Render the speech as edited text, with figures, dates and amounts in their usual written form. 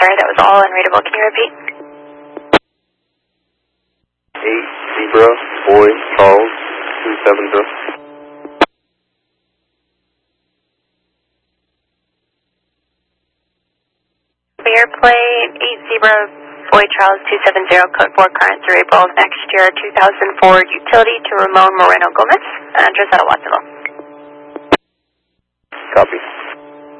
sorry, that was all unreadable. Can you repeat? 8 Zebra Boy Charles 270. Airplane 8 Zebra Boy Charles 270, code 4, current through April of next year, 2004, utility to Ramon Moreno Gomez, address at Watsonville. Copy.